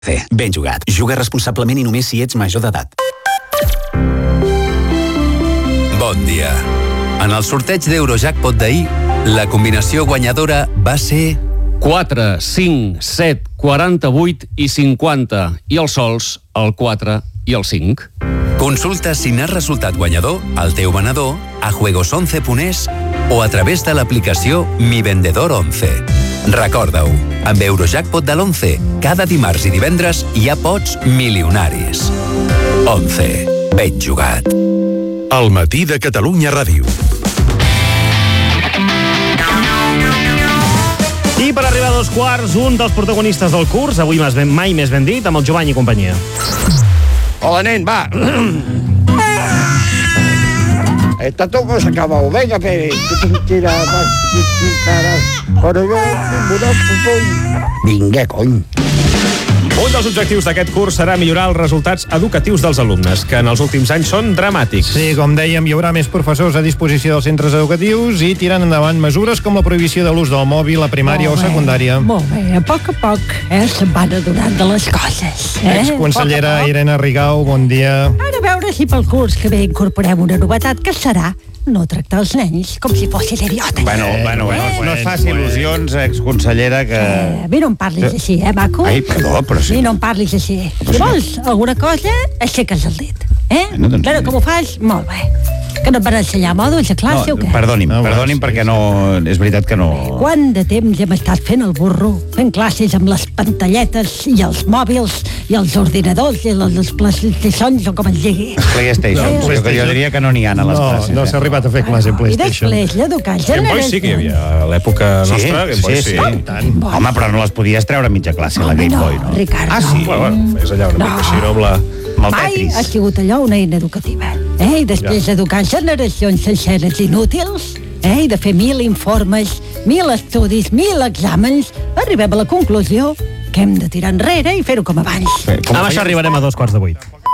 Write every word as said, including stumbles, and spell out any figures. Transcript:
Ben jugat. Juga responsablement i només si ets major d'edat. Bon dia. En el sorteig d'Eurojackpot d'ahir, la combinació guanyadora va ser quatre, cinc, set, quaranta-vuit i cinquanta. I els sols, el quatre i el cinc. Consulta si n'has resultat guanyador al teu venedor, a juegos once punt es o a través de l'aplicació Mi Vendedor onze. Recorda-ho, amb Eurojackpot de l'onze, cada dimarts i divendres hi ha pots milionaris. onze. Ben jugat. El matí de Catalunya Ràdio. I per arribar a dos quarts, un dels protagonistes del curs, avui mai més ben dit, amb el Jovany i companyia. Hola, nen, va. Esta toco se acabó. Venga, Pérez. Vinga, cony. Un dels objectius d'aquest curs serà millorar els resultats educatius dels alumnes, que en els últims anys són dramàtics. Sí, com dèiem, hi haurà més professors a disposició dels centres educatius i tirant endavant mesures com la prohibició de l'ús del mòbil a primària o secundària. Molt bé, a poc a poc eh, se'n van adonant de les coses. Eh? Exconsellera Irene Rigau, bon dia. Ara a veure si pel curs que ve incorporem una novetat, que serà no tractar els nens com si fossin idiotes. Bueno, bueno, bueno, eh? no es faci il·lusions, exconsellera, que... Eh, a mi no em parlis així, eh, maco? Ai, perdó, però sí. A mi no em parlis així. Si vols alguna cosa, aixeques el dit. Eh? No, doncs... Però com ho fas, molt bé. Que no et van ensenyar mòduls a classe no, o què? Perdoni'm, no, perdoni'm sí, perquè sí. no... És veritat que no... Quant de temps hem estat fent el burro, fent classes amb les pantalletes i els mòbils i els ordinadors i les, les PlayStations o com es digui. PlayStation, no, jo, jo diria que no n'hi ha a les no, classes. No s'ha eh? arribat a fer classe en I PlayStation. després l'educar Game Boy sí que hi havia a l'època Sí, nostra. Game Boy sí, sí. sí. Tant. Home, però no les podies treure a mitja classe, la Home, Game no, Boy, no? Ricardo. Ah, sí? Bueno, bueno, fes allà una No. mica així, no? Amb la... Amb el Mai Tetris. ha sigut allò una eina educativa. Eh? I després ja. educar generacions senceres inútils, eh? I de fer mil informes, mil estudis, mil exàmens, arribem a la conclusió que hem de tirar enrere i fer-ho com abans. Amb això arribarem a dos quarts de vuit.